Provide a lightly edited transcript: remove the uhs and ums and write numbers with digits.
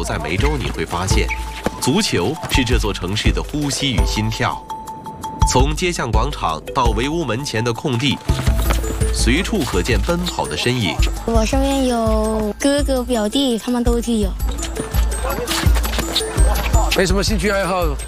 在梅州，你会发现，足球是这座城市的呼吸与心跳。从街巷广场到围屋门前的空地，随处可见奔跑的身影。 我身边有哥哥表弟，他们都去有。 没什么兴趣爱好，